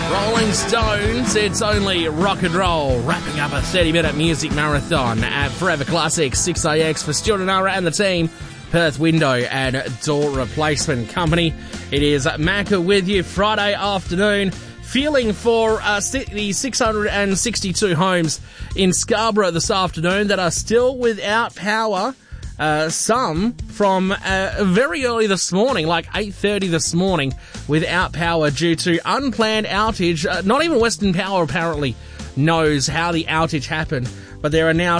Rolling Stones, it's only rock and roll, wrapping up a 30-minute music marathon at Forever Classics 6AX for Stuart and Ara and the team, Perth Window and Door Replacement Company. It is Macca with you Friday afternoon, feeling for the 662 homes in Scarborough this afternoon that are still without power. Some from very early this morning, like 8:30 this morning, without power due to unplanned outage. Not even Western Power apparently knows how the outage happened, but there are now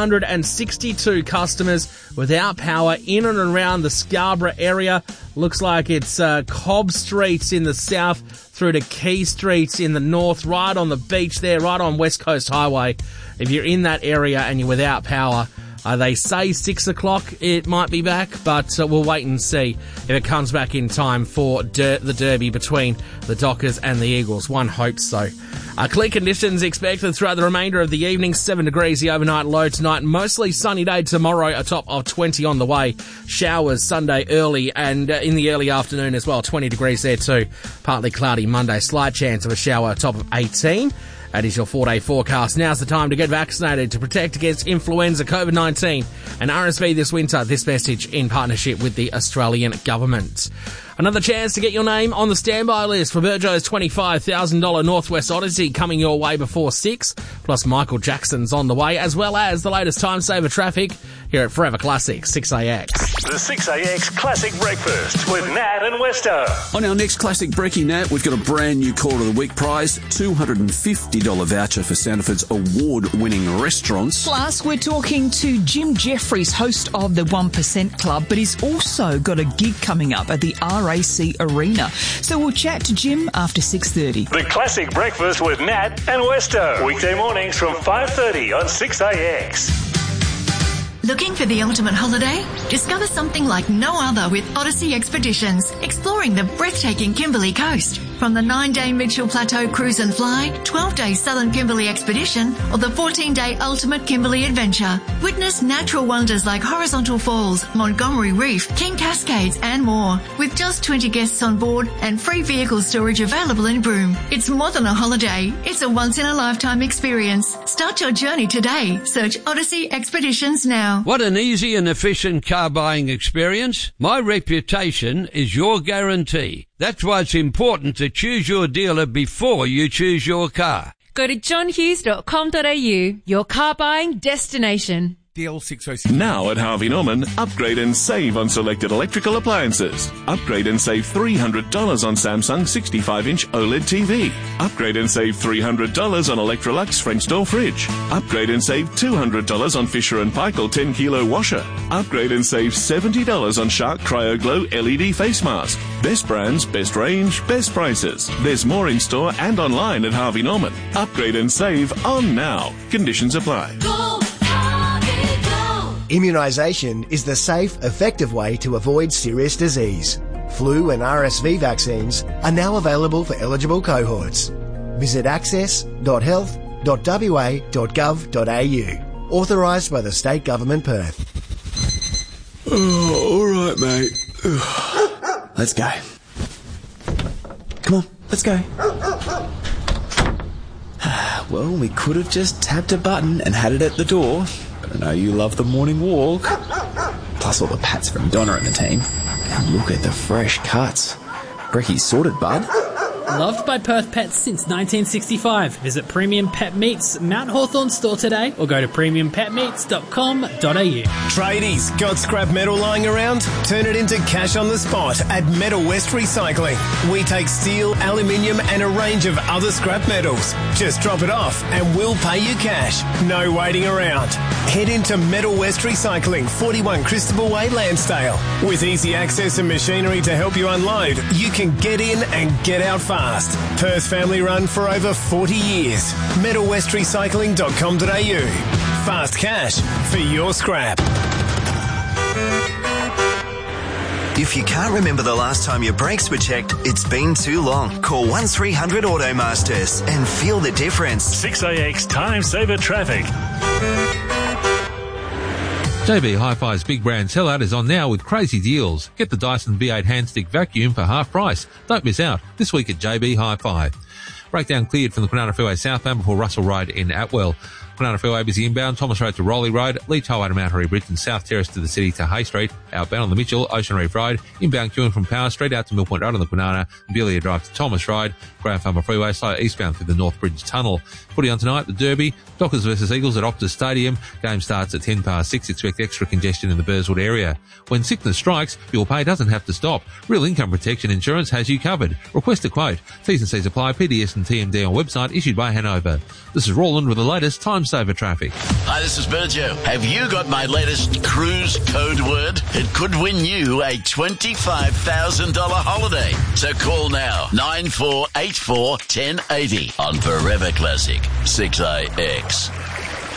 662 customers without power in and around the Scarborough area. Looks like it's Cobb Streets in the south through to Key Streets in the north, right on the beach there, right on West Coast Highway. If you're in that area and you're without power, they say 6 o'clock it might be back, but we'll wait and see if it comes back in time for the derby between the Dockers and the Eagles. One hopes so. Clear conditions expected throughout the remainder of the evening. 7 degrees the overnight low tonight. Mostly sunny day tomorrow, a top of 20 on the way. Showers Sunday early and in the early afternoon as well. 20 degrees there too. Partly cloudy Monday. Slight chance of a shower, a top of 18. That is your 4-day forecast. Now's the time to get vaccinated to protect against influenza, COVID-19 and RSV this winter. This message in partnership with the Australian government. Another chance to get your name on the standby list for Burjo's $25,000 Northwest Odyssey coming your way before 6, plus Michael Jackson's on the way, as well as the latest time saver traffic here at Forever Classics 6AX. The 6AX Classic Breakfast with Nat and Westo. On our next Classic Brekkie, Nat, we've got a brand new Caller of the Week prize, $250 voucher for Sandifords award-winning restaurants. Plus, we're talking to Jim Jeffries, host of the 1% Club, but he's also got a gig coming up at the RAC Arena. So we'll chat to Jim after 6:30. The Classic Breakfast with Nat and Westo. Weekday mornings from 5:30 on 6AX. Looking for the ultimate holiday? Discover something like no other with Odyssey Expeditions, exploring the breathtaking Kimberley coast. From the 9-day Mitchell Plateau Cruise and Fly, 12-day Southern Kimberley Expedition, or the 14-day Ultimate Kimberley Adventure. Witness natural wonders like Horizontal Falls, Montgomery Reef, King Cascades, and more. With just 20 guests on board and free vehicle storage available in Broome. It's more than a holiday. It's a once-in-a-lifetime experience. Start your journey today. Search Odyssey Expeditions now. What an easy and efficient car buying experience. My reputation is your guarantee. That's why it's important to choose your dealer before you choose your car. Go to johnhughes.com.au, your car buying destination. DL606. Now at Harvey Norman, upgrade and save on selected electrical appliances. Upgrade and save $300 on Samsung 65-inch OLED TV. Upgrade and save $300 on Electrolux French door fridge. Upgrade and save $200 on Fisher & Paykel 10-kilo washer. Upgrade and save $70 on Shark Cryo Glow LED face mask. Best brands, best range, best prices. There's more in store and online at Harvey Norman. Upgrade and save on now. Conditions apply. Immunisation is the safe, effective way to avoid serious disease. Flu and RSV vaccines are now available for eligible cohorts. Visit access.health.wa.gov.au. Authorised by the State Government Perth. Oh, all right, mate. Let's go. Come on, let's go. Well, we could have just tapped a button and had it at the door. I know you love the morning walk. Plus all the pats from Donna and the team. And look at the fresh cuts. Brekkie's sorted, bud. Loved by Perth pets since 1965. Visit Premium Pet Meats Mount Hawthorn store today or go to premiumpetmeats.com.au. Tradies, got scrap metal lying around? Turn it into cash on the spot at Metal West Recycling. We take steel, aluminium and a range of other scrap metals. Just drop it off and we'll pay you cash. No waiting around. Head into Metal West Recycling, 41 Christabel Way, Lansdale. With easy access and machinery to help you unload, you can get in and get out fast. Perth family run for over 40 years. MetalWestRecycling.com.au. Fast cash for your scrap. If you can't remember the last time your brakes were checked, it's been too long. Call 1300 Automasters and feel the difference. 6AX Time Saver Traffic. JB Hi-Fi's Big Brand Sellout is on now with crazy deals. Get the Dyson V8 Handstick Vacuum for half price. Don't miss out this week at JB Hi-Fi. Breakdown cleared from the Kwinana Freeway southbound before Russell Road in Atwell. Kwinana Freeway busy inbound, Thomas Road to Rowley Road, Leach Highway to Mount Harry Bridge and South Terrace to the City to Hay Street, outbound on the Mitchell, Ocean Reef Road, inbound queuing from Power Street out to Mill Point Road on the Kwinana, and Belia Drive to Thomas Road, Graham Farmer Freeway slow eastbound through the North Bridge Tunnel. Footy on tonight, the Derby, Dockers vs Eagles at Optus Stadium. Game starts at 6:10. Expect extra congestion in the Burswood area. When sickness strikes, your pay doesn't have to stop. Real Income Protection Insurance has you covered. Request a quote. T's and C's apply. PDS and TMD on website issued by Hanover. This is Roland with the latest Time Saver traffic. Hi, this is Berjo. Have you got my latest cruise code word? It could win you a $25,000 holiday. So call now, 9484 1080 on Forever Classic 6AX.